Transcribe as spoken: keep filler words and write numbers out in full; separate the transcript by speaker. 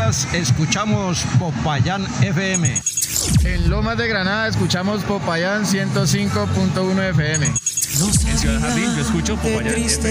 Speaker 1: Caldas escuchamos Popayán F M.
Speaker 2: En Lomas de Granada escuchamos Popayán ciento cinco punto uno F M.
Speaker 3: En Ciudad Jardín yo escucho Popayán F M.